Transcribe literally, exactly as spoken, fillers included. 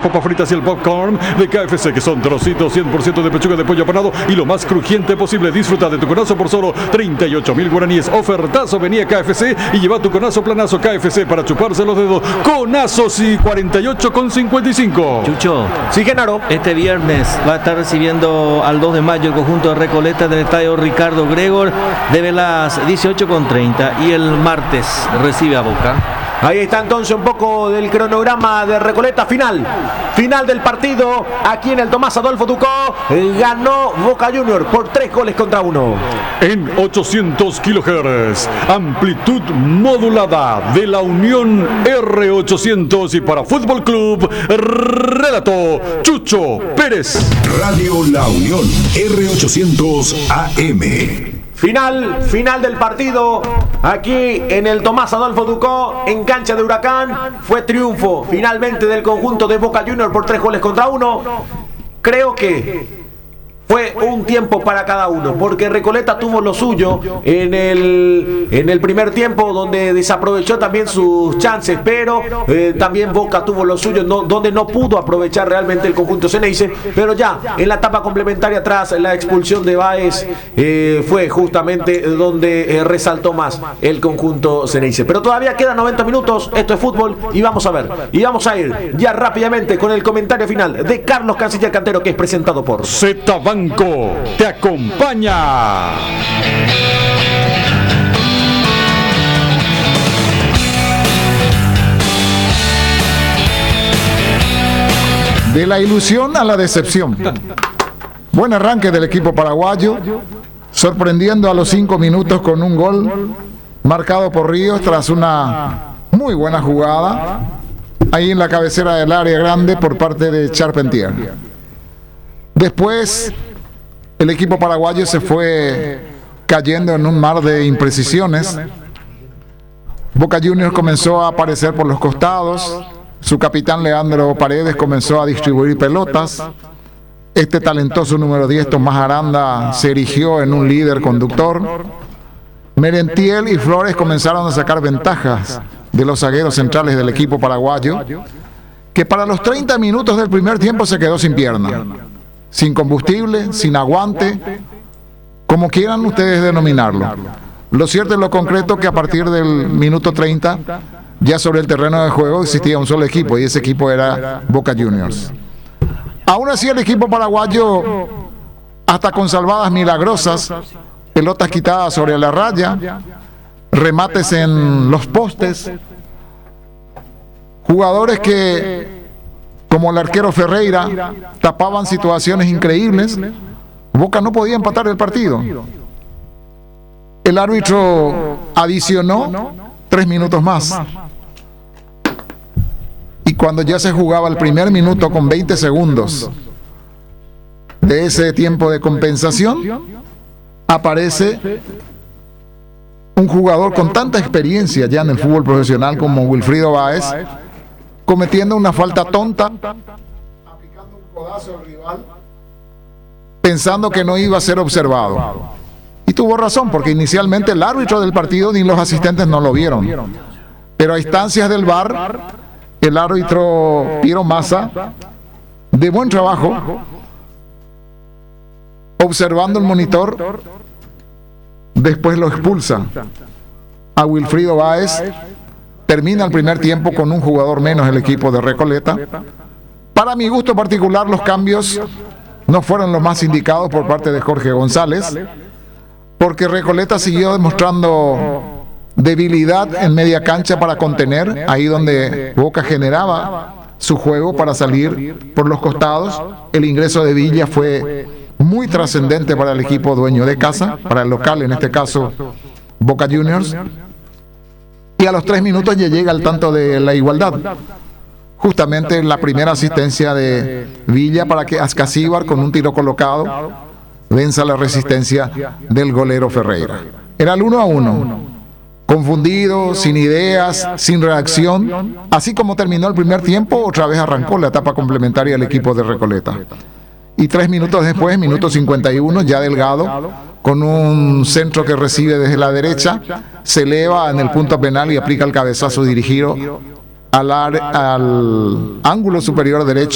papas fritas y el popcorn de K F C, que son trocitos cien por ciento de pechuga de pollo apanado y lo más crujiente posible. Disfruta de tu conazo por solo treinta y ocho mil guaraníes. Ofertazo, venía a K F C y lleva tu conazo planazo K F C para chuparse los dedos. Conazos y cuarenta y ocho con cincuenta y cinco. Chucho. Sí, Genaro. Este viernes va a estar recibiendo al dos de mayo el conjunto de Recoleta del estadio Ricardo Gregor desde las dieciocho con treinta y el martes recibe a Boca. Ahí está entonces un poco del cronograma de Recoleta. Final, final del partido aquí en el Tomás Adolfo Ducó. Ganó Boca Junior por tres goles contra uno. En ochocientos kilohertz, amplitud modulada de la Unión R ochocientos y para Fútbol Club, relato Chucho Pérez. Radio La Unión R ochocientos A M. Final, final del partido aquí en el Tomás Adolfo Ducó, en cancha de Huracán. Fue triunfo finalmente del conjunto de Boca Junior por tres goles contra uno. Creo que fue un tiempo para cada uno, porque Recoleta tuvo lo suyo en el, en el primer tiempo, donde desaprovechó también sus chances, pero eh, también Boca tuvo lo suyo, no, donde no pudo aprovechar realmente el conjunto Ceneice. Pero ya en la etapa complementaria, tras la expulsión de Báez, eh, fue justamente donde eh, resaltó más el conjunto Ceneice. Pero todavía quedan noventa minutos, esto es fútbol, y vamos a ver, y vamos a ir ya rápidamente con el comentario final de Carlos Canciller Cantero, que es presentado por Z Banco te acompaña. De la ilusión a la decepción. Buen arranque del equipo paraguayo, sorprendiendo a los cinco minutos con un gol marcado por Ríos tras una muy buena jugada ahí en la cabecera del área grande por parte de Charpentier. Después el equipo paraguayo se fue cayendo en un mar de imprecisiones. Boca Juniors comenzó a aparecer por los costados. Su capitán Leandro Paredes comenzó a distribuir pelotas. Este talentoso número diez, Tomás Aranda, se erigió en un líder conductor. Merentiel y Flores comenzaron a sacar ventajas de los zagueros centrales del equipo paraguayo, que para los treinta minutos del primer tiempo se quedó sin pierna, sin combustible, sin aguante, como quieran ustedes denominarlo. Lo cierto es lo concreto que a partir del minuto treinta, ya sobre el terreno de juego existía un solo equipo, y ese equipo era Boca Juniors. Aún así el equipo paraguayo, hasta con salvadas milagrosas, pelotas quitadas sobre la raya, remates en los postes, jugadores que, como el arquero Ferreira, tapaban situaciones increíbles, Boca no podía empatar el partido. El árbitro adicionó tres minutos más. Y cuando ya se jugaba el primer minuto con veinte segundos de ese tiempo de compensación, aparece un jugador con tanta experiencia ya en el fútbol profesional como Wilfrido Báez, cometiendo una falta tonta, aplicando un codazo al rival, pensando que no iba a ser observado. Y tuvo razón, porque inicialmente el árbitro del partido ni los asistentes no lo vieron. Pero a instancias del V A R, el árbitro Piero Massa, de buen trabajo, observando el monitor, después lo expulsa a Wilfrido Báez. Termina el primer tiempo con un jugador menos el equipo de Recoleta. Para mi gusto particular, los cambios no fueron los más indicados por parte de Jorge González, porque Recoleta siguió demostrando debilidad en media cancha para contener, ahí donde Boca generaba su juego para salir por los costados. El ingreso de Villa fue muy trascendente para el equipo dueño de casa, para el local, en este caso Boca Juniors. Y a los tres minutos ya llega el tanto de la igualdad. Justamente la primera asistencia de Villa para que Ascasíbar, con un tiro colocado, venza la resistencia del golero Ferreira. Era el uno a uno. Confundido, sin ideas, sin reacción. Así como terminó el primer tiempo, otra vez arrancó la etapa complementaria del equipo de Recoleta. Y tres minutos después, minuto cincuenta y uno, ya Delgado, con un centro que recibe desde la derecha, se eleva en el punto penal y aplica el cabezazo dirigido al, al ángulo superior derecho